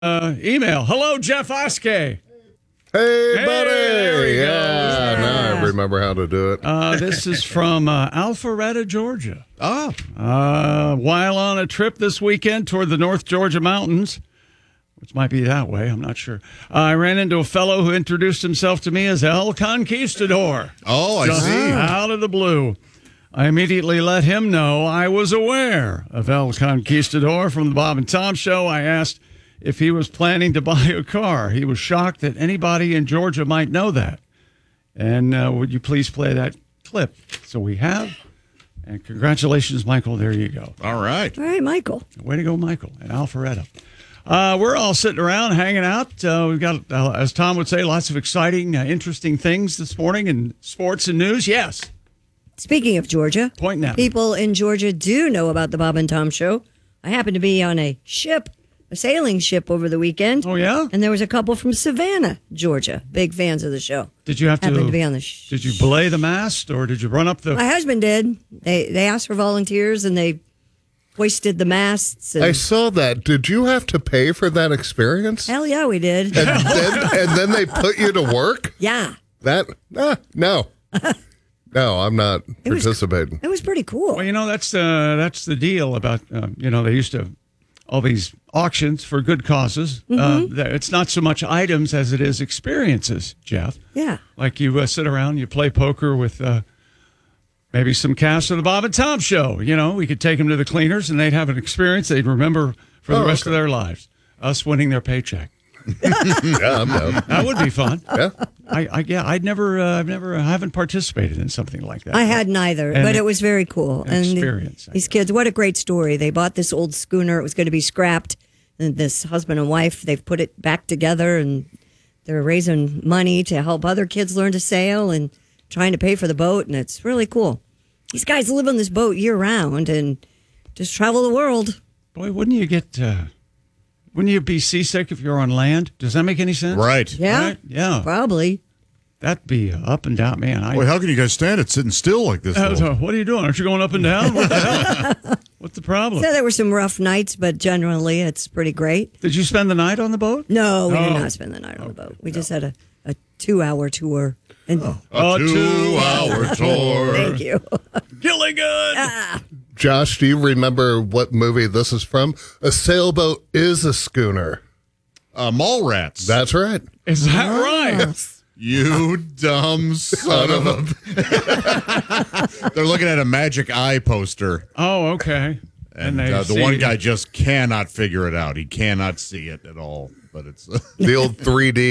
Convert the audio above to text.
Email. Hello, Jeff Oskey. Hey, buddy. There he Yeah, goes. now I remember how to do it. This is from Alpharetta, Georgia. Oh. While on a trip this weekend toward the North Georgia mountains, which might be that way, I'm not sure, I ran into a fellow who introduced himself to me as El Conquistador. Oh, I Just see. out of the blue. I immediately let him know I was aware of El Conquistador from the Bob and Tom Show. I asked if he was planning to buy a car. He was shocked that anybody in Georgia might know that. And would you please play that clip? So we have. And congratulations, Michael. There you go. All right. All right, Michael. Way to go, Michael, and Alpharetta. We're all sitting around hanging out. We've got, as Tom would say, lots of exciting, interesting things this morning in sports and news. Yes. Speaking of Georgia, Pointing at me. people in Georgia do know about the Bob and Tom Show. I happened to be on a sailing ship over the weekend. Oh, yeah? And there was a couple from Savannah, Georgia, big fans of the show. Did you have to? Happened to be on the Did you belay the mast, or did you run up the? My husband did. They asked for volunteers, and they hoisted the masts. And I saw that. Did you have to pay for that experience? hell yeah, we did. And then they put you to work? Yeah. No. No, I'm not was- participating. It was pretty cool. Well, that's the deal about they used to all these auctions for good causes. It's not so much items as it is experiences, Jeff. Yeah. Like you sit around, you play poker with maybe some cast of the Bob and Tom Show. We could take them to the cleaners, and they'd have an experience they'd remember for the rest of their lives. Us winning their paycheck. Yeah, I'm down. That would be fun. Yeah. I haven't participated in something like that. I had neither, And but it was very cool. an And experience, I these kids, what a great story. They bought this old schooner. It was going to be scrapped. And this husband and wife, they've put it back together, and they're raising money to help other kids learn to sail and trying to pay for the boat. And it's really cool. These guys live on this boat year round and just travel the world. Boy, wouldn't you be seasick if you're on land? Does that make any sense? Right. Yeah. Right? Yeah. Probably. That'd be up and down, man. Boy, how can you guys stand it sitting still like this? though? What are you doing? Aren't you going up and down? What the hell? What's the problem? So there were some rough nights, but generally it's pretty great. Did you spend the night on the boat? No, we did Oh. not spend the night on the boat. We just had a 2-hour tour. And A 2-hour tour. thank you. Gilligan! Josh, do you remember what movie this is from? A sailboat is a schooner. Mallrats. That's right. Is that right? You dumb son of a... They're looking at a Magic Eye poster, Oh, okay. and they the see- one guy just cannot figure it out. He cannot see it at all, but it's... The old 3D